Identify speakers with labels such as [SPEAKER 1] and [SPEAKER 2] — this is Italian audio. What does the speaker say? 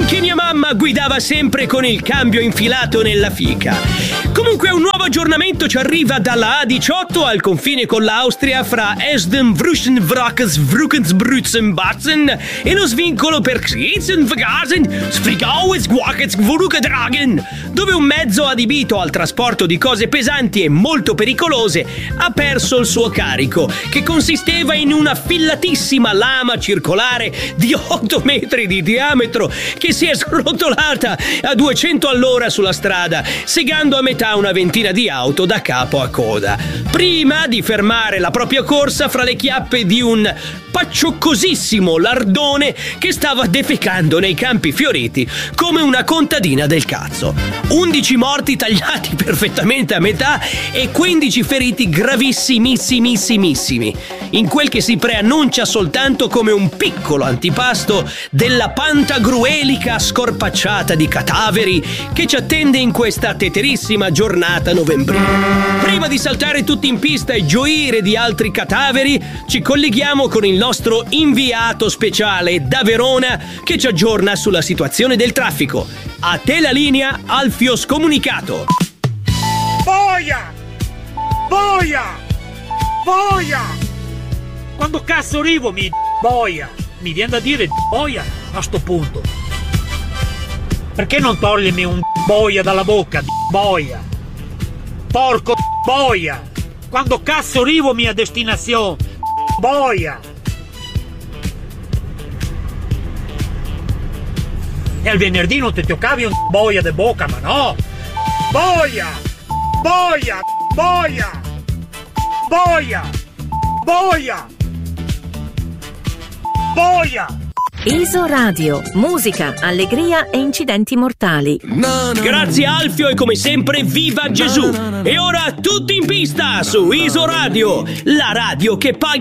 [SPEAKER 1] Anche mia mamma guidava sempre con il cambio infilato nella fica. Comunque un nuovo aggiornamento ci arriva dalla A18 al confine con l'Austria fra Esden, Vrüschen, Wrackes, Vrukensbrützen, Batzen e lo svincolo per Xitzen, Vergasen, Sfrigaues, Guackets, Vurukedragen, dove un mezzo adibito al trasporto di cose pesanti e molto pericolose ha perso il suo carico, che consisteva in una fillatissima lama circolare di 8 metri di diametro che si è srotolata a 200 all'ora sulla strada, segando a metà una ventina di auto da capo a coda, prima di fermare la propria corsa fra le chiappe di un paccioccosissimo lardone che stava defecando nei campi fioriti come una contadina del cazzo. 11 morti tagliati perfettamente a metà e 15 feriti gravissimissimissimi, in quel che si preannuncia soltanto come un piccolo antipasto della pantagruelica scorpacciata di cadaveri che ci attende in questa teterissima giornata novembrina. Prima di saltare tutti in pista e gioire di altri cadaveri, ci colleghiamo con il nostro inviato speciale da Verona che ci aggiorna sulla situazione del traffico. A te la linea, Alfio Scomunicato.
[SPEAKER 2] Boia! Boia! Boia! Quando cazzo arrivo mi boia? Mi viene da dire boia a sto punto. Perché non togliermi un boia dalla bocca, boia? Porco boia! Quando cazzo arrivo mia destinazione, boia! E il venerdì non ti toccavi un boia de bocca, ma no! Boia! Boia! Boia! Boia! Boia! Boia!
[SPEAKER 3] ISO Radio, musica, allegria e incidenti mortali.
[SPEAKER 1] Grazie Alfio e come sempre viva Gesù! E ora tutti in pista su ISO Radio, la radio che paga